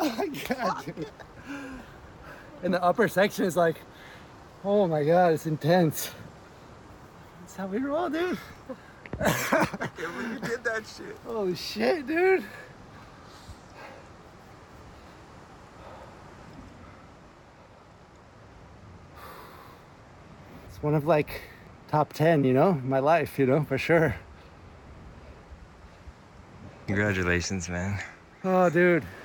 my God, dude. And the upper section is like, oh my God, it's intense. That's how we roll, dude. Yeah, you did that shit. Holy shit, dude. It's one of like top 10, you know, my life, you know, for sure. Congratulations, man. Oh, dude.